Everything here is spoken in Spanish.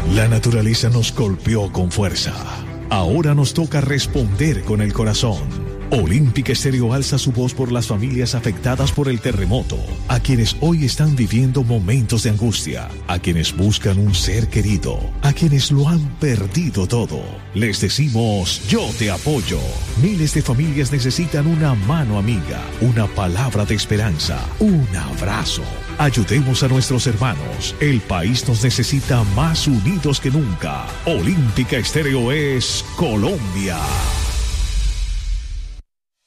La naturaleza nos golpeó con fuerza. Ahora nos toca responder con el corazón. Olímpica Estéreo alza su voz por las familias afectadas por el terremoto, a quienes hoy están viviendo momentos de angustia, a quienes buscan un ser querido, a quienes lo han perdido todo. Les decimos, yo te apoyo. Miles de familias necesitan una mano amiga, una palabra de esperanza, un abrazo. Ayudemos a nuestros hermanos. El país nos necesita más unidos que nunca. Olímpica Estéreo es Colombia.